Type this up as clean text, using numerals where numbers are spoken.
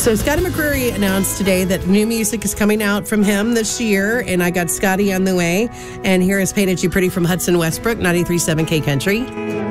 So Scotty McCreery announced today that new music is coming out from him this year, and I got Scotty on the way. And here is Painted You Pretty from Hudson Westbrook, 93.7 K Country.